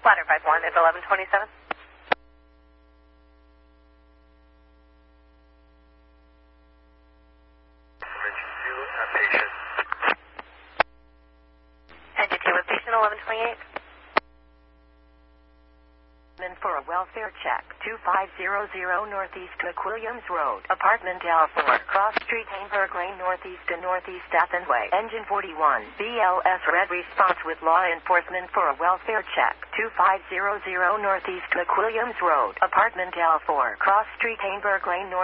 Ladder 5-1, it's 1127. Patient. Entity with patient 1128. For a welfare check, 2500 Northeast McWilliams Road, Apartment L4, Cross Street, Hainburg Lane, Northeast and Northeast Athens Way. Engine 41, BLS red response with law enforcement for a welfare check, 2500 Northeast McWilliams Road, Apartment L4, Cross Street, Hainburg Lane, Northeast.